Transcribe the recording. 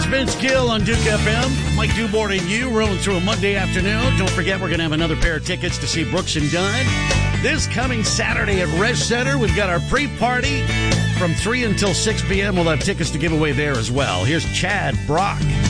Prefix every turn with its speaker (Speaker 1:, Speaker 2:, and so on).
Speaker 1: Vince Gill on Duke FM. Mike Dubord and you rolling through a Monday afternoon. Don't forget, we're going to have another pair of tickets to see Brooks and Dunn this coming Saturday at Res Center. We've got our pre-party from 3 until 6 p.m. We'll have tickets to give away there as well. Here's Chad Brock.